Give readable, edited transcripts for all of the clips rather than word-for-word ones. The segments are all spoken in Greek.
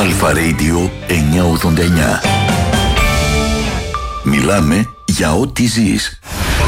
Αλφα Radio 989. Μιλάμε για ό,τι ζεις.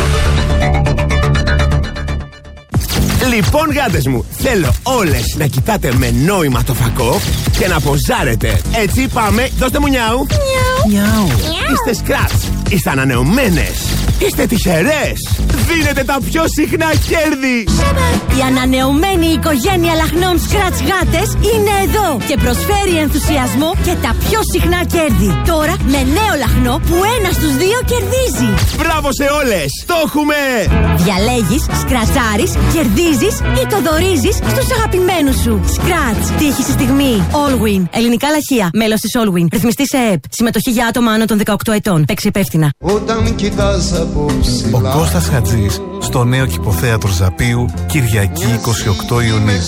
Λοιπόν, γάτες μου, θέλω όλες να κοιτάτε με νόημα το φακό και να ποζάρετε. Έτσι πάμε, δώστε μου νιάου. Νιάου. Είστε σκράτς, είστε ανανεωμένες, είστε τυχερές. Δίνετε τα πιο συχνά κέρδη. Η ανανεωμένη οικογένεια λαχνών Scratch γάτες είναι εδώ και προσφέρει ενθουσιασμό και τα πιο συχνά κέρδη. Τώρα με νέο λαχνό που ένας στους δύο κερδίζει. Μπράβο σε όλες, το έχουμε. Διαλέγεις, σκρατσάρεις, κερδίζεις ή το δωρίζεις στους αγαπημένους σου. Scratch, τύχη στη στιγμή. Allwin, ελληνικά λαχεία, μέλος της Allwin, ρυθμιστής ΕΕΠ. Συμμετοχή για άτομα άνω των 18 ετών. Παίξει υπεύθυνα. Ο Κώστας Χατζής στο νέο Κηποθέατρο Ζαπίου, Κυριακή 28 Ιουνίου.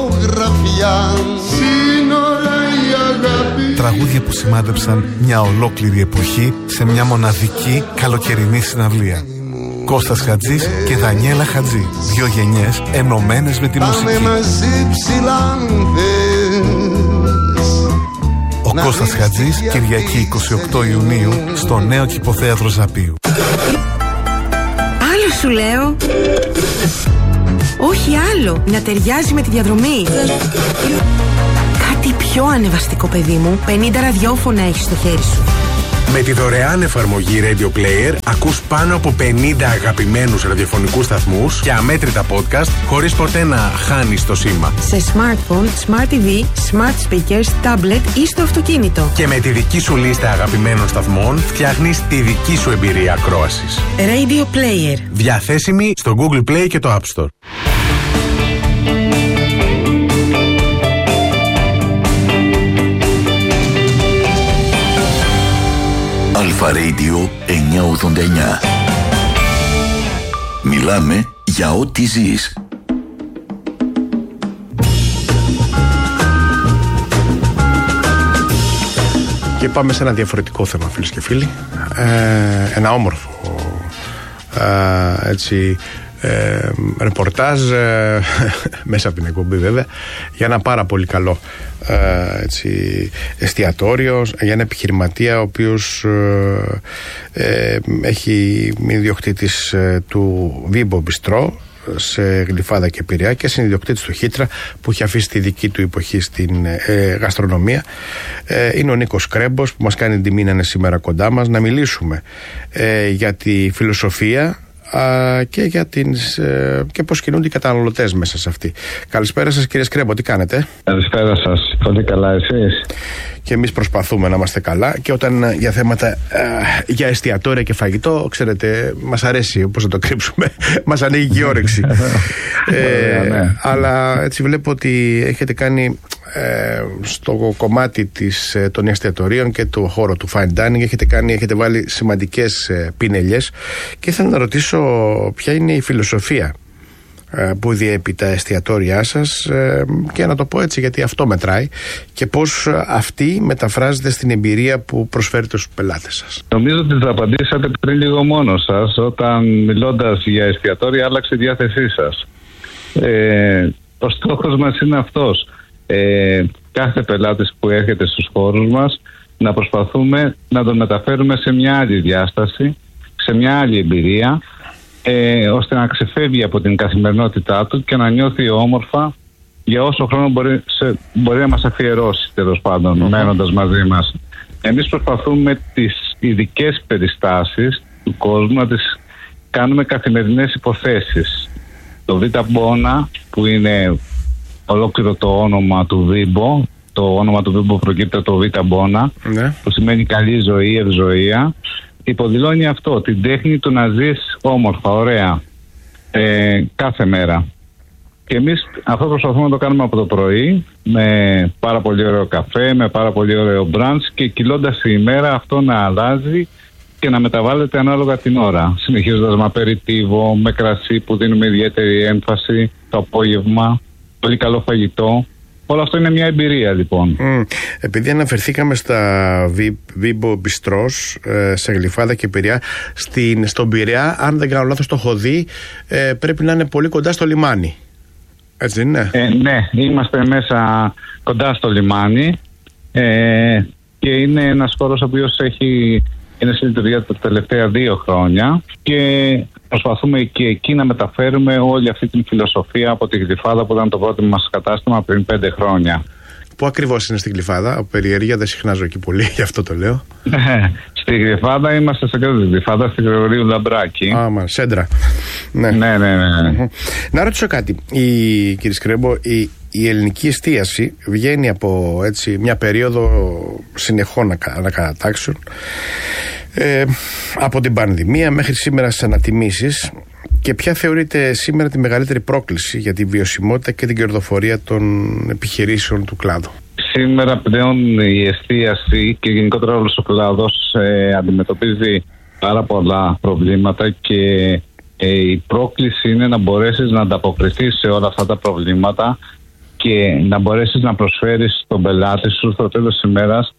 Τραγούδια που σημάδεψαν μια ολόκληρη εποχή σε μια μοναδική καλοκαιρινή συναυλία. Κώστας Χατζής και Δανιέλα Χατζή. Δύο γενιές ενωμένες με τη μουσική. Ο Κώστας Χατζής, Κυριακή 28 Ιουνίου, στο νέο Κηποθέατρο Ζαπίου. Άλλο σου λέω. Όχι άλλο, να ταιριάζει με τη διαδρομή. Κάτι πιο ανεβαστικό, παιδί μου. 50 ραδιόφωνα έχεις στο χέρι σου. Με τη δωρεάν εφαρμογή Radio Player ακούς πάνω από 50 αγαπημένους ραδιοφωνικούς σταθμούς και αμέτρητα podcast χωρίς ποτέ να χάνεις το σήμα. Σε smartphone, smart TV, smart speakers, tablet ή στο αυτοκίνητο. Και με τη δική σου λίστα αγαπημένων σταθμών φτιάχνεις τη δική σου εμπειρία ακρόασης. Radio Player. Διαθέσιμη στο Google Play και το App Store. Αλφα Radio 989. Μιλάμε για ό,τι ζεις. Και πάμε σε ένα διαφορετικό θέμα, φίλες και φίλοι. Ένα όμορφο ρεπορτάζ μέσα από την εκπομπή, βέβαια, για ένα πάρα πολύ καλό εστιατόριο, για ένα επιχειρηματία ο οποίος έχει μείνει ιδιοκτήτης του Βίμπο Μπιστρό σε Γλυφάδα και Πειραιά και συνειδιοκτήτης του Χήτρα, που έχει αφήσει τη δική του εποχή στην γαστρονομία. Είναι ο Νίκος Κρέμπος, που μας κάνει την τιμή να είναι σήμερα κοντά μας, να μιλήσουμε για τη φιλοσοφία και για και πώς κινούνται οι καταναλωτές μέσα σε αυτή. Καλησπέρα σας, κύριε Σκρέμπο, τι κάνετε? Καλησπέρα σας, πολύ καλά, εσείς? Και εμείς προσπαθούμε να είμαστε καλά, και όταν για θέματα για εστιατόρια και φαγητό, ξέρετε, μας αρέσει, πώς να το κρύψουμε, μας ανοίγει και η όρεξη. Ναι. Αλλά έτσι βλέπω ότι έχετε κάνει στο κομμάτι των εστιατορίων και του χώρου του fine dining, έχετε βάλει σημαντικές πινελιές, και ήθελα να ρωτήσω ποια είναι η φιλοσοφία που διέπει τα εστιατόρια σας, και να το πω έτσι γιατί αυτό μετράει, και πώς αυτή μεταφράζεται στην εμπειρία που προσφέρετε στους πελάτες σας. Νομίζω ότι θα απαντήσατε πριν λίγο μόνος σας, όταν μιλώντας για εστιατόρια άλλαξε η διάθεσή σας. Ο στόχος μας είναι αυτός. Κάθε πελάτης που έρχεται στους χώρους μας να προσπαθούμε να τον μεταφέρουμε σε μια άλλη διάσταση, σε μια άλλη εμπειρία, ώστε να ξεφεύγει από την καθημερινότητά του και να νιώθει όμορφα για όσο χρόνο μπορεί να μας αφιερώσει, τέλος πάντων, μένοντας μαζί μας. Εμείς προσπαθούμε τις ειδικές περιστάσεις του κόσμου να τις κάνουμε καθημερινές υποθέσεις. Το Β' Μπόνα, που είναι ολόκληρο το όνομα του Βίμπο, το όνομα του Βίμπο προκύπτει από το Β' Μπόνα, που σημαίνει καλή ζωή, ευζοία, υποδηλώνει αυτό, την τέχνη του να ζεις όμορφα, ωραία, κάθε μέρα. Και εμείς αυτό προσπαθούμε να το κάνουμε από το πρωί, με πάρα πολύ ωραίο καφέ, με πάρα πολύ ωραίο μπραντς, και κυλώντας η ημέρα αυτό να αλλάζει και να μεταβάλλεται ανάλογα την ώρα. Συνεχίζοντας με απεριτίβο, με κρασί που δίνουμε ιδιαίτερη έμφαση, το απόγευμα, πολύ καλό φαγητό. Όλο αυτό είναι μια εμπειρία, λοιπόν. Επειδή αναφερθήκαμε στα Βίμπο Μπιστρός σε Γλυφάδα και Πειραιά, στον Πειραιά, αν δεν κάνω λάθος, το έχω δει, πρέπει να είναι πολύ κοντά στο λιμάνι. Έτσι δεν είναι? Ναι, είμαστε μέσα κοντά στο λιμάνι. και είναι ένας χώρος ο οποίος είναι στη λειτουργία τα τελευταία 2 χρόνια και προσπαθούμε και εκεί να μεταφέρουμε όλη αυτή την φιλοσοφία από τη Γλυφάδα που ήταν το πρώτο μας κατάστημα πριν 5 χρόνια. Πού ακριβώς είναι στην Γλυφάδα? Από περιέργεια δεν συχνάζω εκεί πολύ, γι' αυτό το λέω. Στη Γλυφάδα είμαστε σε κέντρο της Γλυφάδα, στη Γρηγορίου Λαμπράκη. Σέντρα. Ναι. Να ρωτήσω κάτι, κύριε Σκρέμπο, η ελληνική εστίαση βγαίνει από μια περίοδο συνεχών ανακατατάξεων, από την πανδημία μέχρι σήμερα στις ανατιμήσεις. Και ποια θεωρείται σήμερα τη μεγαλύτερη πρόκληση για τη βιωσιμότητα και την κερδοφορία των επιχειρήσεων του κλάδου? Σήμερα πλέον η εστίαση και γενικότερα όλος ο κλάδος αντιμετωπίζει πάρα πολλά προβλήματα και η πρόκληση είναι να μπορέσεις να ανταποκριθείς σε όλα αυτά τα προβλήματα και να μπορέσεις να προσφέρεις στον πελάτη σου στο τέλος της ημέρας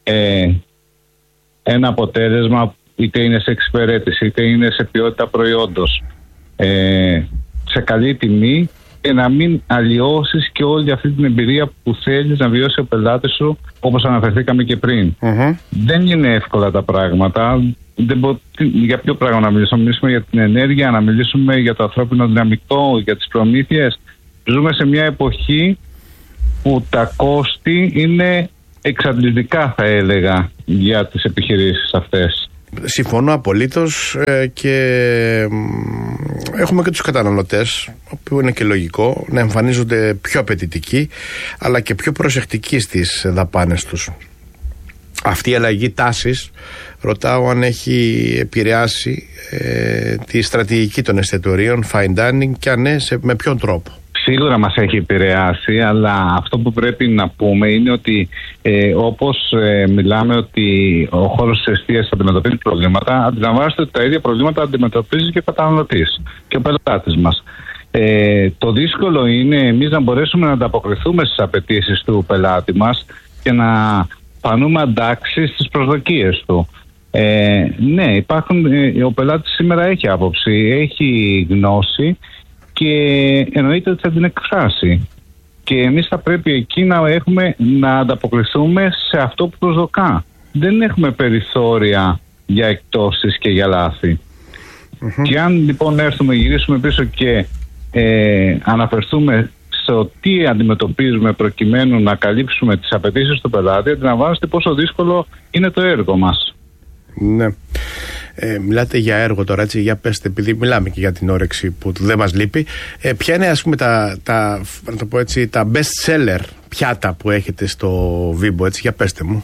ένα αποτέλεσμα, είτε είναι σε εξυπηρέτηση είτε είναι σε ποιότητα προϊόντος, σε καλή τιμή, και να μην αλλοιώσεις και όλη αυτή την εμπειρία που θέλεις να βιώσει ο πελάτης σου, όπως αναφερθήκαμε και πριν. Δεν είναι εύκολα τα πράγματα. Για ποιο πράγμα να μιλήσουμε? Να μιλήσουμε για την ενέργεια, να μιλήσουμε για το ανθρώπινο δυναμικό, για τις προμήθειες. Ζούμε σε μια εποχή που τα κόστη είναι εξαντλητικά, θα έλεγα, για τις επιχειρήσεις αυτές. Συμφωνώ απολύτως, και έχουμε και τους καταναλωτές, που είναι και λογικό, να εμφανίζονται πιο απαιτητικοί αλλά και πιο προσεκτικοί στις δαπάνες τους. Αυτή η αλλαγή τάσης, ρωτάω αν έχει επηρεάσει τη στρατηγική των εστιατορίων fine dining, και αν ναι, με ποιον τρόπο? Σίγουρα μας έχει επηρεάσει, αλλά αυτό που πρέπει να πούμε είναι ότι όπως μιλάμε ότι ο χώρος της εστίασης αντιμετωπίζει προβλήματα, αντιλαμβάνεστε ότι τα ίδια προβλήματα αντιμετωπίζει και ο καταναλωτής και ο πελάτης μας. Το δύσκολο είναι εμείς να μπορέσουμε να ανταποκριθούμε στις απαιτήσεις του πελάτη μας και να φανούμε αντάξει στις προσδοκίες του. Ναι, ο πελάτης σήμερα έχει άποψη, έχει γνώση και εννοείται ότι θα την εκφράσει. Και εμείς θα πρέπει εκεί να ανταποκριθούμε σε αυτό που προσδοκά. Δεν έχουμε περιθώρια για εκτόσεις και για λάθη. Και αν λοιπόν γυρίσουμε πίσω και αναφερθούμε στο τι αντιμετωπίζουμε προκειμένου να καλύψουμε τις απαιτήσεις του πελάτη, αντιλαμβάνεστε πόσο δύσκολο είναι το έργο μας. Ναι. Μιλάτε για έργο τώρα, έτσι, για πέστε, επειδή μιλάμε και για την όρεξη που δεν μας λείπει. Ποια είναι, ας πούμε, να το πω έτσι, τα best seller πιάτα που έχετε στο Βίμπο, έτσι, για πέστε μου.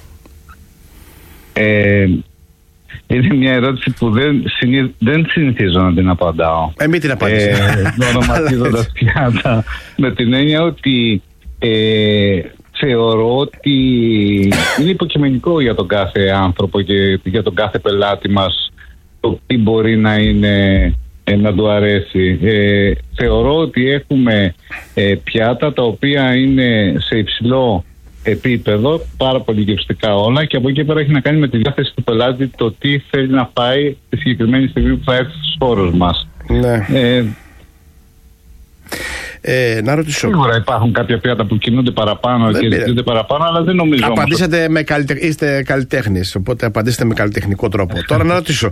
Είναι μια ερώτηση που δεν συνηθίζω να την απαντάω. Μην την απαντήσετε. Ονοματίζοντας πιάτα, με την έννοια ότι θεωρώ ότι είναι υποκειμενικό για τον κάθε άνθρωπο και για τον κάθε πελάτη μας το τι μπορεί να είναι, να του αρέσει. Θεωρώ ότι έχουμε πιάτα τα οποία είναι σε υψηλό επίπεδο, πάρα πολύ γευστικά όλα, και από εκεί πέρα έχει να κάνει με τη διάθεση του πελάτη, το τι θέλει να φάει τη συγκεκριμένη στιγμή που θα έρθει στους χώρους μας. Ναι. Να ρωτήσω. Σίγουρα υπάρχουν κάποια πιάτα που κινούνται παραπάνω και ζητούνται παραπάνω, αλλά δεν νομίζω. Απαντήσατε είστε καλλιτέχνης, οπότε απαντήσετε με καλλιτεχνικό τρόπο. Τώρα να ρωτήσω.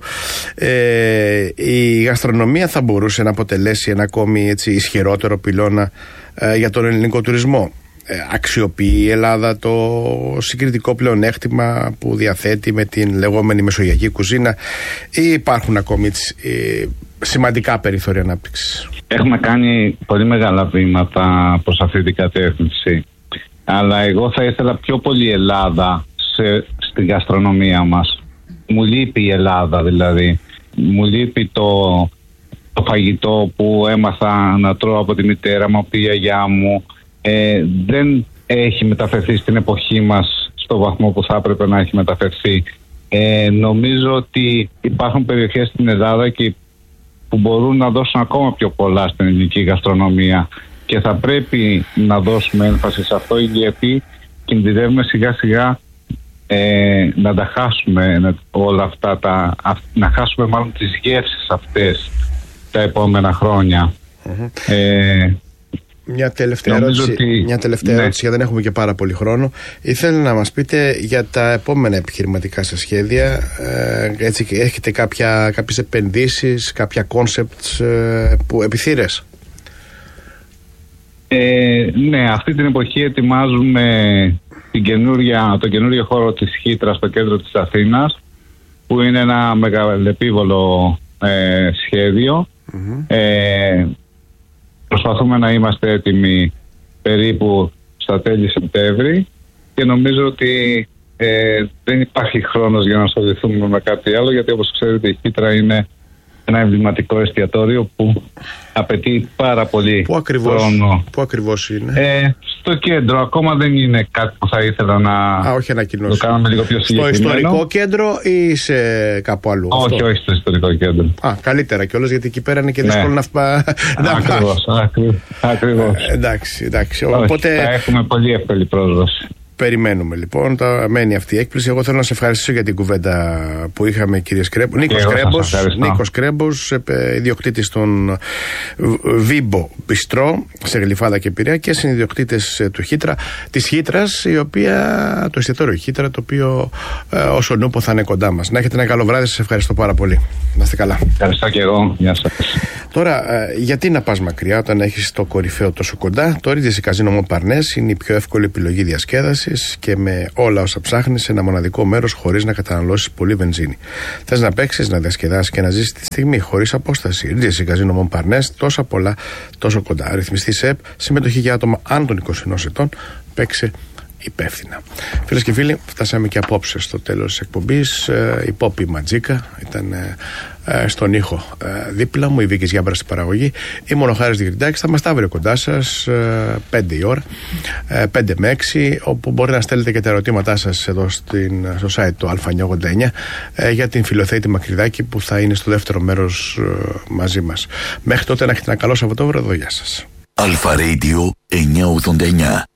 Η γαστρονομία θα μπορούσε να αποτελέσει ένα ακόμη ισχυρότερο πυλώνα για τον ελληνικό τουρισμό? Αξιοποιεί η Ελλάδα το συγκριτικό πλεονέκτημα που διαθέτει με την λεγόμενη μεσογειακή κουζίνα, ή υπάρχουν ακόμη σημαντικά περιθώρια ανάπτυξης? Έχουμε κάνει πολύ μεγάλα βήματα προς αυτή την κατεύθυνση, αλλά εγώ θα ήθελα πιο πολύ Ελλάδα στη γαστρονομία μας. Μου λείπει η Ελλάδα, δηλαδή. Μου λείπει το φαγητό που έμαθα να τρώω από τη μητέρα μου, από τη γιαγιά μου. Δεν έχει μεταφερθεί στην εποχή μας στο βαθμό που θα έπρεπε να έχει μεταφερθεί. Νομίζω ότι υπάρχουν περιοχές στην Ελλάδα που μπορούν να δώσουν ακόμα πιο πολλά στην ελληνική γαστρονομία, και θα πρέπει να δώσουμε έμφαση σε αυτό, γιατί κινδυνεύουμε σιγά σιγά να τα χάσουμε όλα αυτά, να χάσουμε μάλλον τις γεύσεις αυτές τα επόμενα χρόνια. Μια τελευταία ερώτηση, γιατί δεν έχουμε και πάρα πολύ χρόνο. Ήθελα να μας πείτε για τα επόμενα επιχειρηματικά σας σχέδια. Έτσι, έχετε κάποιες επενδύσεις, κάποια concepts που επιθύρες? Ναι, αυτή την εποχή ετοιμάζουμε το καινούριο χώρο της Χήτρας στο κέντρο της Αθήνας, που είναι ένα μεγαλεπίβολο σχέδιο. Προσπαθούμε να είμαστε έτοιμοι περίπου στα τέλη Σεπτέμβρη και νομίζω ότι δεν υπάρχει χρόνος για να ασχοληθούμε με κάτι άλλο, γιατί όπως ξέρετε η Χήτρα είναι ένα εμβληματικό εστιατόριο που απαιτεί πάρα πολύ χρόνο. Πού ακριβώς είναι? Στο κέντρο. Ακόμα δεν είναι κάτι που θα ήθελα να το κάνουμε λίγο πιο συγκεκριμένο. Στο ιστορικό κέντρο ή σε κάπου αλλού? Όχι στο ιστορικό κέντρο. Καλύτερα κιόλας, γιατί εκεί πέρα είναι και δύσκολο να Ακριβώς. Εντάξει. Οπότε θα έχουμε πολύ εύκολη πρόσβαση. Περιμένουμε λοιπόν, μένει αυτή η έκπληξη. Εγώ θέλω να σε ευχαριστήσω για την κουβέντα που είχαμε, κύριε Σκρέμπο. Νίκος Κρέμπος, ιδιοκτήτης των Βίμπο Μπιστρό σε Γλυφάδα και Πειραιά και συνειδιοκτήτης της Χήτρας, το εστιατόριο Χήτρα, το οποίο όσο νούπο θα είναι κοντά μας. Να έχετε ένα καλό βράδυ, σας ευχαριστώ πάρα πολύ. Να είστε καλά. Ευχαριστώ και εγώ. Γεια σας. Τώρα, γιατί να πας μακριά όταν έχεις το κορυφαίο τόσο κοντά? Το Regency Casino Montparnasse είναι η πιο εύκολη επιλογή διασκέδασης και με όλα όσα ψάχνεις σε ένα μοναδικό μέρος χωρίς να καταναλώσεις πολύ βενζίνη. Θες να παίξεις, να διασκεδάσεις και να ζήσεις τη στιγμή χωρίς απόσταση? Regency Casino Montparnasse, τόσα πολλά, τόσο κοντά. Αριθμιστής ΕΠ, συμμετοχή για άτομα άνω των 21 ετών. Παίξε υπεύθυνα. Φίλες και φίλοι, φτάσαμε και απόψε στο τέλος της εκπομπής. Η Πόπη Ματζίκα ήταν στον ήχο δίπλα μου, η Βίκης Γιάμπρα στην παραγωγή. Ήμουν ο Χάρης Διgrindάκης. Θα είμαστε αύριο κοντά σας 5 η ώρα, 5 με 6, όπου μπορεί να στέλνετε και τα ερωτήματά σας εδώ στο site του Α989 για την Φιλοθέτη Μακρυδάκη, που θα είναι στο δεύτερο μέρος μαζί μας. Μέχρι τότε να έχετε ένα καλό Σαββατόβραδο. Γεια σας. Αλφα Radio 989.